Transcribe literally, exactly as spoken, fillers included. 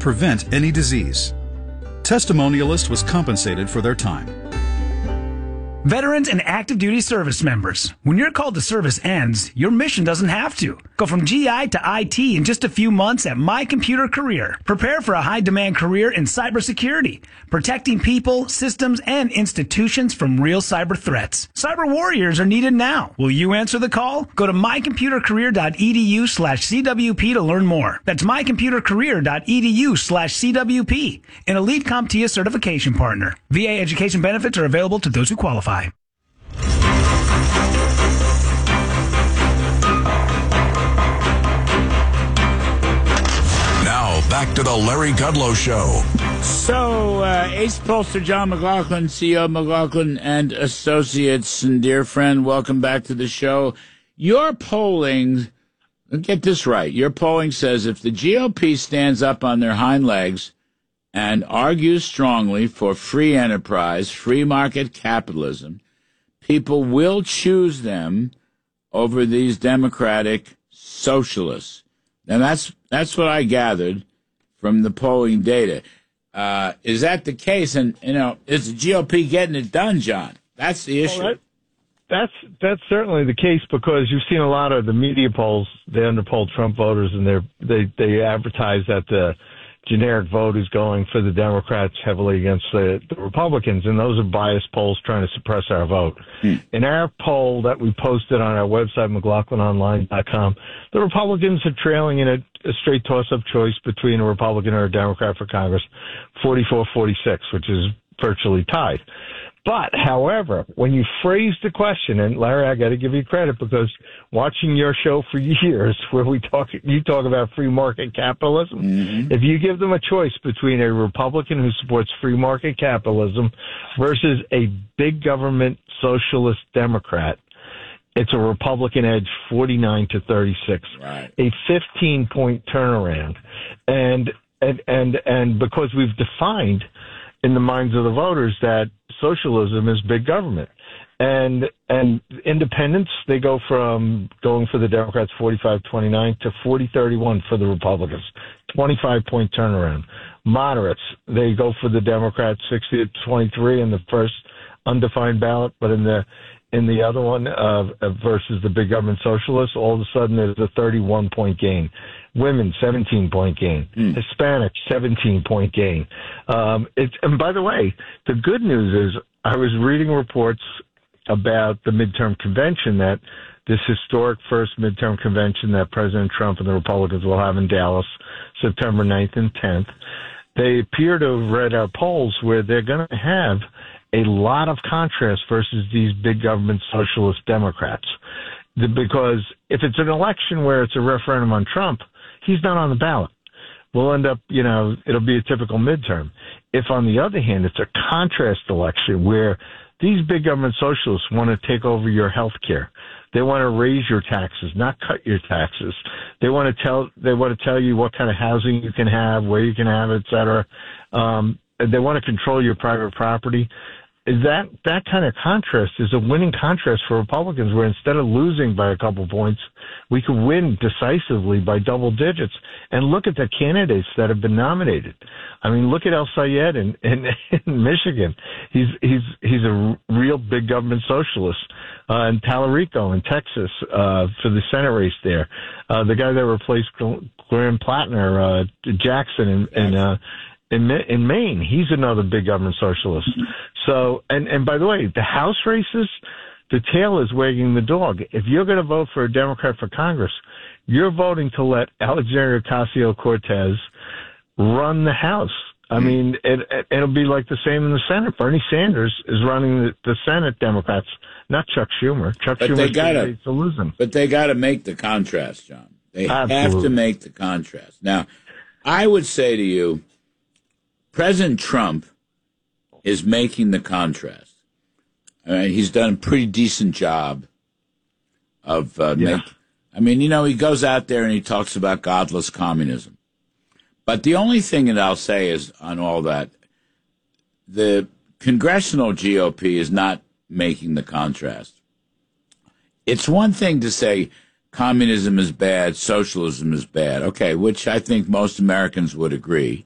prevent any disease. Testimonialist was compensated for their time. Veterans and active duty service members, when your call to service ends, your mission doesn't have to. Go from G I to I T in just a few months at My Computer Career. Prepare for a high-demand career in cybersecurity, protecting people, systems, and institutions from real cyber threats. Cyber warriors are needed now. Will you answer the call? Go to mycomputercareer.edu slash CWP to learn more. That's mycomputercareer.edu slash CWP, an Elite CompTIA certification partner. V A education benefits are available to those who qualify. Now, back to the Larry Kudlow Show. So, uh, ace pollster John McLaughlin, C E O of McLaughlin and Associates, and dear friend, welcome back to the show. Your polling, get this right, your polling says if the G O P stands up on their hind legs and argues strongly for free enterprise, free market capitalism, people will choose them over these democratic socialists. And that's that's what I gathered from the polling data. Uh, is that the case? And, you know, is the G O P getting it done, John? That's the issue. Well, that, that's that's certainly the case, because you've seen a lot of the media polls. They underpolled Trump voters, and they're, they they advertise that the generic vote is going for the Democrats heavily against the, the Republicans, and those are biased polls trying to suppress our vote. Hmm. In our poll that we posted on our website, McLaughlin Online dot com, the Republicans are trailing in a, a straight toss-up choice between a Republican or a Democrat for Congress, forty-four forty-six, which is virtually tied. But, however, when you phrase the question, and Larry, I got to give you credit, because watching your show for years, where we talk, you talk about free market capitalism, mm-hmm. if you give them a choice between a Republican who supports free market capitalism versus a big government socialist Democrat, it's a Republican edge, forty-nine to thirty-six, right. A fifteen point turnaround, and and and and because we've defined in the minds of the voters that socialism is big government. And and independents, they go from going for the Democrats forty-five twenty-nine to forty thirty-one for the Republicans, twenty-five point turnaround. Moderates, they go for the Democrats sixty to twenty-three in the first undefined ballot, but in the in the other one uh, versus the big government socialists, all of a sudden there's a thirty-one point gain. Women, seventeen point gain. Mm. Hispanic, seventeen point gain. Um, it's, and by the way, the good news is I was reading reports about the midterm convention, that this historic first midterm convention that President Trump and the Republicans will have in Dallas, September ninth and tenth. They appear to have read our polls where they're going to have a lot of contrast versus these big government socialist Democrats. The, because if it's an election where it's a referendum on Trump, he's not on the ballot. We'll end up, you know, it'll be a typical midterm. If, on the other hand, it's a contrast election where these big government socialists want to take over your health care. They want to raise your taxes, not cut your taxes. They want to tell, they want to tell you what kind of housing you can have, where you can have it, et cetera. Um, they want to control your private property. Is that that kind of contrast is a winning contrast for Republicans, where instead of losing by a couple points, we could win decisively by double digits. And look at the candidates that have been nominated. I mean, look at El Sayed in, in, in Michigan. He's he's he's a real big government socialist. Uh, and Tallarico in Texas uh, for the Senate race there. Uh, the guy that replaced Graham Plattner, uh, Jackson in. in uh, In, in Maine, he's another big government socialist. So, and, and by the way, the House races, the tail is wagging the dog. If you're going to vote for a Democrat for Congress, you're voting to let Alexandria Ocasio-Cortez run the House. I mean, it, it, it'll be like the same in the Senate. Bernie Sanders is running the, the Senate Democrats, not Chuck Schumer. Chuck but Schumer's gotta, to lose them. But they got to make the contrast, John. They Absolutely. have to make the contrast. Now, I would say to you, President Trump is making the contrast. All right, he's done a pretty decent job of uh, yeah. make. I mean, you know, he goes out there and he talks about godless communism. But the only thing that I'll say is on all that, the congressional G O P is not making the contrast. It's one thing to say communism is bad, socialism is bad, okay, which I think most Americans would agree.